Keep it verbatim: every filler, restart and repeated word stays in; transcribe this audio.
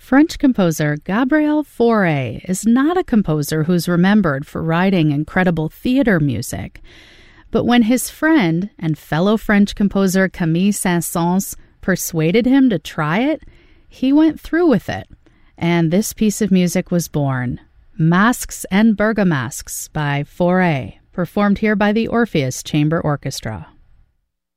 French composer Gabriel Fauré is not a composer who's remembered for writing incredible theater music. But when his friend and fellow French composer Camille Saint-Saëns persuaded him to try it, he went through with it. And this piece of music was born. Masques and Bergamasques by Fauré, performed here by the Orpheus Chamber Orchestra.